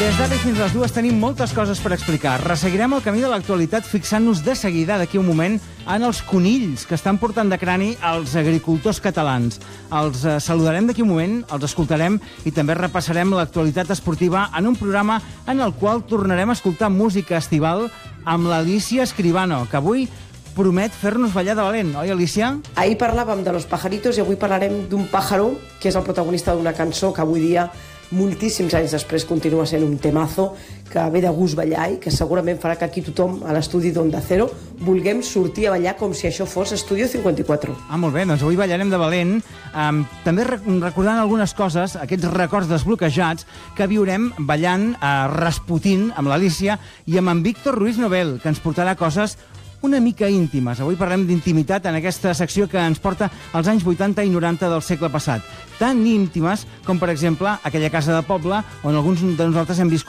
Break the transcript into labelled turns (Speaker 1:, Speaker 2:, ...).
Speaker 1: Des d'ara fins a les 2 tenim moltes coses per explicar. Resseguirem el camí de l'actualitat fixant-nos de seguida, d'aquí un moment, en els conills que estan portant de crani als agricultors catalans. Els saludarem d'aquí un moment, els escoltarem i també repassarem l'actualitat esportiva en un programa en el qual tornarem a escoltar música estival amb l'Alícia Escribano, que avui promet fer-nos ballar de valent, oi, Alícia?
Speaker 2: Ahir parlàvem de los pajaritos i avui parlarem d'un pájaro que és el protagonista d'una cançó que avui dia, moltíssims anys després, continua sent un temazo que ve de gust ballar i que segurament farà que aquí tothom a l'estudi d'Onda Cero vulguem sortir a ballar com si això fos Estudio 54.
Speaker 1: Molt bé, doncs avui ballarem de valent, també recordant algunes coses, aquests records desbloquejats que viurem ballant a Rasputin amb l'Alícia i amb en Víctor Ruiz Nobel, que ens portarà coses una mica íntimes. Avui parlem d'intimitat en aquesta secció que ens porta als anys 80 i 90 del segle passat. Tan íntimes com, per exemple, aquella casa de poble on alguns de nosaltres hem viscut